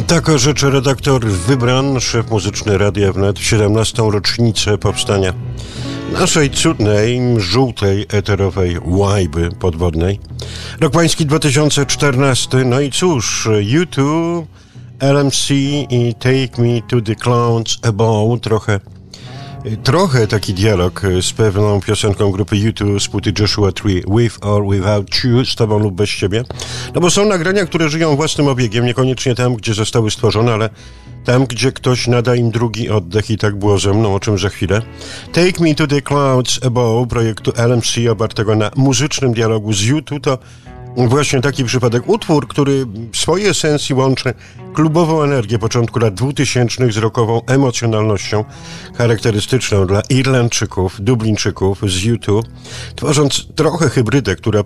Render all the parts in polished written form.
Tak życzy redaktor Wybran, szef muzyczny Radia Wnet w 17. rocznicę powstania naszej cudnej, żółtej, eterowej łajby podwodnej. Rok pański 2014, no i cóż, U2, LMC i Take Me to the Clouds Above, trochę taki dialog z pewną piosenką grupy U2 z płyty Joshua Tree, With or Without You, z tobą lub bez ciebie. No bo są nagrania, które żyją własnym obiegiem, niekoniecznie tam, gdzie zostały stworzone, ale tam, gdzie ktoś nada im drugi oddech i tak było ze mną, o czym za chwilę. Take Me to the Clouds Above projektu LMC opartego na muzycznym dialogu z U2 to właśnie taki przypadek. Utwór, który w swojej esencji łączy klubową energię początku lat 2000 z rockową emocjonalnością charakterystyczną dla Irlandczyków, Dublińczyków z U2, tworząc trochę hybrydę, która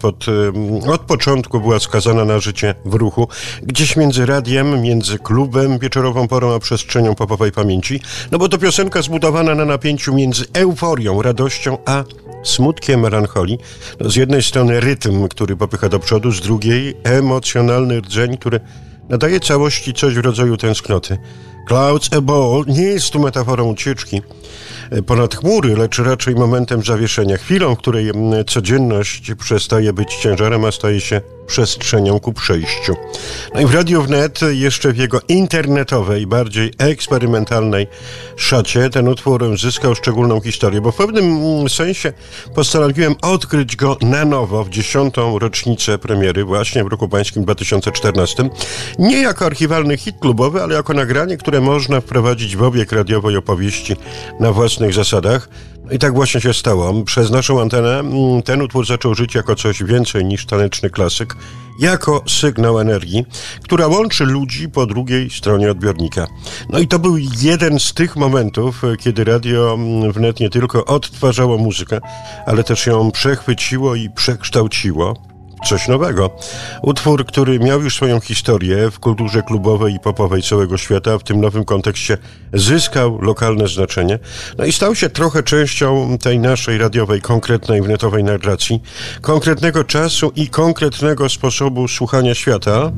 od początku była skazana na życie w ruchu, gdzieś między radiem, między klubem, wieczorową porą, a przestrzenią popowej pamięci. No bo to piosenka zbudowana na napięciu między euforią, radością, a smutkiem, melancholii. No, z jednej strony rytm, który popycha do przodu, z drugiej emocjonalny rdzeń, który nadaje całości coś w rodzaju tęsknoty. Clouds Above nie jest tu metaforą ucieczki ponad chmury, lecz raczej momentem zawieszenia, chwilą, w której codzienność przestaje być ciężarem, a staje się przestrzenią ku przejściu. No i w Radiu Wnet, jeszcze w jego internetowej, bardziej eksperymentalnej szacie, ten utwór zyskał szczególną historię, bo w pewnym sensie postanowiłem odkryć go na nowo w 10. rocznicę premiery, właśnie w roku pańskim 2014. Nie jako archiwalny hit klubowy, ale jako nagranie, które można wprowadzić w obieg radiowej opowieści na własnych zasadach. I tak właśnie się stało. Przez naszą antenę ten utwór zaczął żyć jako coś więcej niż taneczny klasyk, jako sygnał energii, która łączy ludzi po drugiej stronie odbiornika. No i to był jeden z tych momentów, kiedy Radio Wnet nie tylko odtwarzało muzykę, ale też ją przechwyciło i przekształciło coś nowego. Utwór, który miał już swoją historię w kulturze klubowej i popowej całego świata, w tym nowym kontekście zyskał lokalne znaczenie. No i stał się trochę częścią tej naszej radiowej, konkretnej, wnetowej narracji, konkretnego czasu i konkretnego sposobu słuchania świata.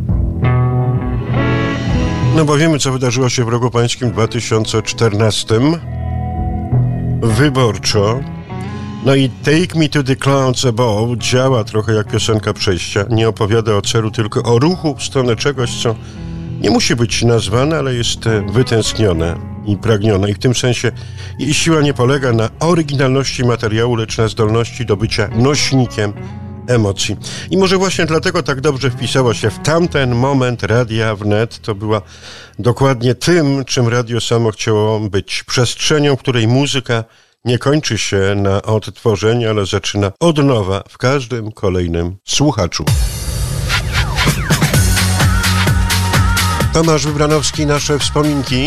No bo wiemy, co wydarzyło się w roku pańskim 2014. Wyborczo. No i Take Me to the Clouds Above działa trochę jak piosenka przejścia. Nie opowiada o celu, tylko o ruchu w stronę czegoś, co nie musi być nazwane, ale jest wytęsknione i pragnione. I w tym sensie jej siła nie polega na oryginalności materiału, lecz na zdolności do bycia nośnikiem emocji. I może właśnie dlatego tak dobrze wpisała się w tamten moment Radia Wnet. To była dokładnie tym, czym radio samo chciało być. Przestrzenią, w której muzyka nie kończy się na odtworzeniu, ale zaczyna od nowa w każdym kolejnym słuchaczu. Tomasz Wybranowski, nasze wspominki.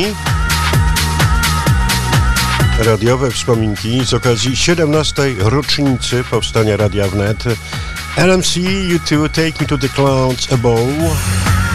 Radiowe wspominki z okazji 17. rocznicy powstania Radia Wnet. LMC, U2, Take Me to the Clouds Above.